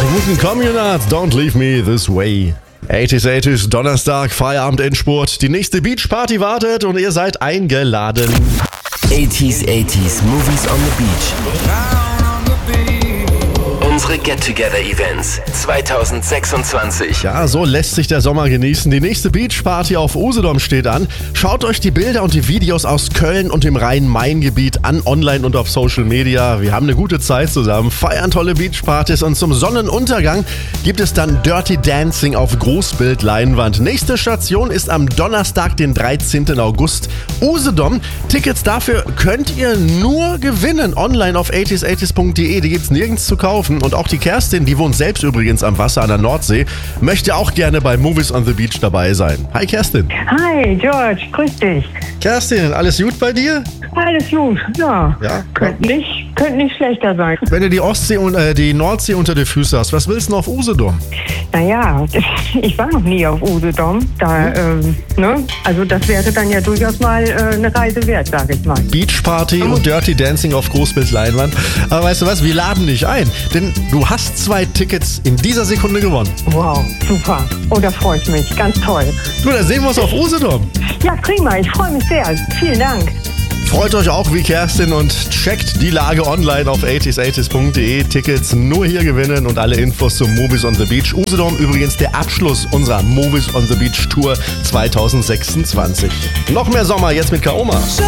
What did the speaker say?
guten Communards, don't leave me this way. 80s, Donnerstag, Feierabend, Endspurt. Die nächste Beachparty wartet und ihr seid eingeladen. 80s, Movies on the Beach. Unsere Get-Together-Events 2026. Ja, so lässt sich der Sommer genießen. Die nächste Beachparty auf Usedom steht an. Schaut euch die Bilder und die Videos aus Köln und dem Rhein-Main-Gebiet an, online und auf Social Media. Wir haben eine gute Zeit zusammen, feiern tolle Beachpartys und zum Sonnenuntergang gibt es dann Dirty Dancing auf Großbildleinwand. Nächste Station ist am Donnerstag, den 13. August. Usedom. Tickets dafür könnt ihr nur gewinnen online auf 80s80s.de. Die gibt's nirgends zu kaufen. Und auch die Kerstin, die wohnt selbst übrigens am Wasser an der Nordsee, möchte auch gerne bei Movies on the Beach dabei sein. Hi Kerstin. Hi George, grüß dich. Kerstin, alles gut bei dir? Alles gut, ja. Könnte nicht schlechter sein. Wenn du die Ostsee und die Nordsee unter die Füße hast, was willst du noch auf Usedom? Naja, ich war noch nie auf Usedom. Also das wäre dann ja durchaus mal eine Reise wert, sag ich mal. Beachparty und Dirty Dancing auf Großbildleinwand. Aber weißt du was, wir laden dich ein, denn du hast 2 Tickets in dieser Sekunde gewonnen. Wow, super. Oh, da freue ich mich. Ganz toll. Du, da sehen wir uns auf Usedom. Ja, prima. Ich freue mich sehr. Vielen Dank. Freut euch auch wie Kerstin und checkt die Lage online auf 80s80s.de. Tickets nur hier gewinnen und alle Infos zum Movies on the Beach. Usedom übrigens der Abschluss unserer Movies on the Beach Tour 2026. Noch mehr Sommer jetzt mit Kaoma.